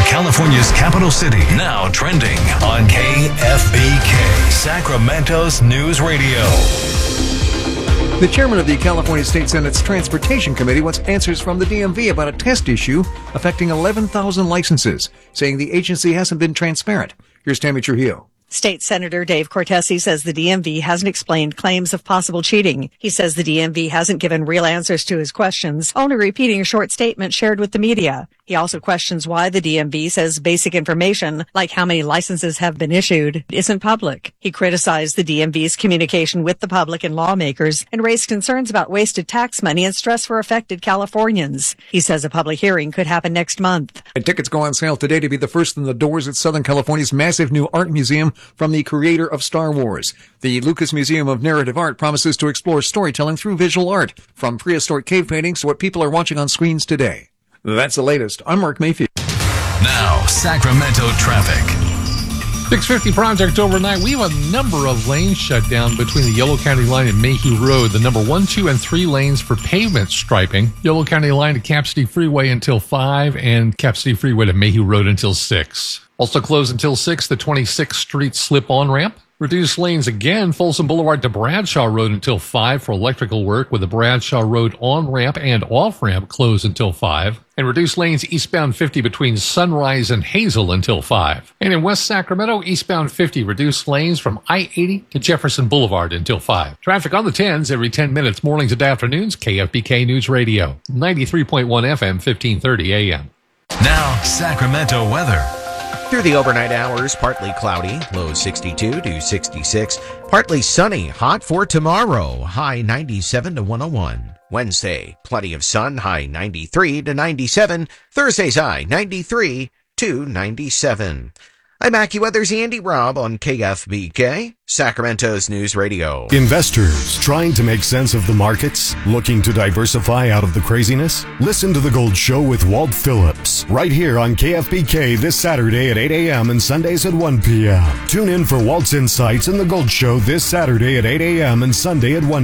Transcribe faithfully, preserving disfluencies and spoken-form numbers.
California's capital city. Now trending on K F B K, Sacramento's News Radio. The chairman of the California State Senate's Transportation Committee wants answers from the D M V about a test issue affecting eleven thousand licenses, saying the agency hasn't been transparent. Here's Tammy Trujillo. State Senator Dave Cortese says the D M V hasn't explained claims of possible cheating. He says the D M V hasn't given real answers to his questions, only repeating a short statement shared with the media. He also questions why the D M V says basic information, like how many licenses have been issued, isn't public. He criticized the D M V's communication with the public and lawmakers and raised concerns about wasted tax money and stress for affected Californians. He says a public hearing could happen next month. And tickets go on sale today to be the first in the doors at Southern California's massive new art museum from the creator of Star Wars. The Lucas Museum of Narrative Art promises to explore storytelling through visual art, from prehistoric cave paintings to what people are watching on screens today. That's the latest. I'm Mark Mayfield. Now, Sacramento traffic. six fifty project overnight. We have a number of lanes shut down between the Yolo County line and Mayhew Road. The number one, two, and three lanes for pavement striping. Yolo County line to Cap City Freeway until five, and Cap City Freeway to Mayhew Road until six. Also closed until six, the twenty-sixth Street slip-on ramp. Reduced lanes again, Folsom Boulevard to Bradshaw Road until five for electrical work, with the Bradshaw Road on-ramp and off-ramp closed until five. And reduced lanes eastbound fifty between Sunrise and Hazel until five. And in West Sacramento, eastbound fifty, reduced lanes from I eighty to Jefferson Boulevard until five. Traffic on the tens every ten minutes, mornings and afternoons, K F B K News Radio, ninety-three point one F M, fifteen thirty A M. Now, Sacramento weather. Through the overnight hours, partly cloudy, low sixty-two to sixty-six. Partly sunny, hot for tomorrow, high ninety-seven to one oh one. Wednesday, plenty of sun, high ninety-three to ninety-seven. Thursday's high ninety-three to ninety-seven. I'm AccuWeather's Andy Robb on K F B K, Sacramento's News Radio. Investors trying to make sense of the markets? Looking to diversify out of the craziness? Listen to The Gold Show with Walt Phillips, right here on K F B K this Saturday at eight A M and Sundays at one P M Tune in for Walt's Insights and The Gold Show this Saturday at eight A M and Sunday at one